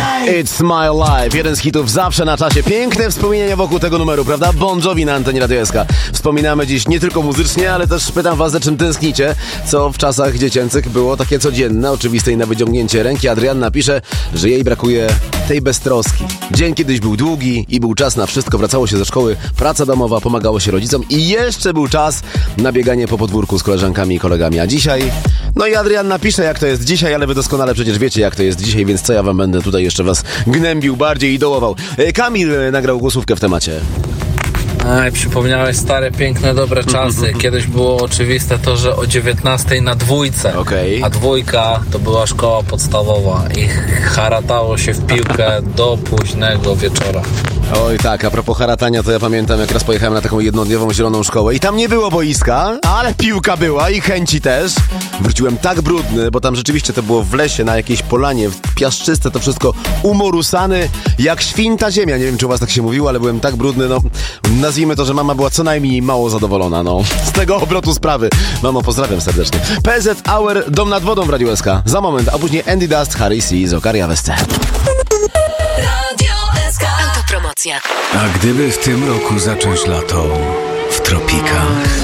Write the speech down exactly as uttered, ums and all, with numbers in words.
It's My Life, jeden z hitów zawsze na czasie. Piękne wspomnienia wokół tego numeru, prawda? Bon Jovi na antenie Radio S K. Wspominamy dziś nie tylko muzycznie, ale też pytam was, za czym tęsknicie, co w czasach dziecięcych było takie codzienne, oczywiste i na wyciągnięcie ręki. Adrianna pisze, że jej brakuje tej beztroski. Dzień kiedyś był długi i był czas na wszystko. Wracało się ze szkoły, praca domowa, pomagało się rodzicom i jeszcze był czas na bieganie po podwórku z koleżankami i kolegami. A dzisiaj... No i Adrianna pisze, jak to jest dzisiaj, ale wy doskonale przecież wiecie, jak to jest dzisiaj, więc co ja wam będę tutaj jeszcze was gnębił bardziej i dołował. Kamil nagrał głosówkę w temacie. Aj, przypomniałeś stare, piękne, dobre czasy. Kiedyś było oczywiste to, że o dziewiętnastej na dwójce, okay. A dwójka to była szkoła podstawowa i haratało się w piłkę do późnego wieczora. Oj tak, a propos haratania, to ja pamiętam, jak raz pojechałem na taką jednodniową zieloną szkołę i tam nie było boiska, ale piłka była i chęci też. Wróciłem tak brudny, bo tam rzeczywiście to było w lesie, na jakiejś polanie, piaszczyste, to wszystko umorusany, jak święta ziemia. Nie wiem, czy u was tak się mówiło, ale byłem tak brudny, no nazwijmy to, że mama była co najmniej mało zadowolona, no z tego obrotu sprawy. Mamo, pozdrawiam serdecznie. P Z Hour, Dom nad wodą w Radiu S K. Za moment, a później Andy Dust, Harry C. z Okaria Wesce. Autopromocja. A gdyby w tym roku zacząć lato w tropikach?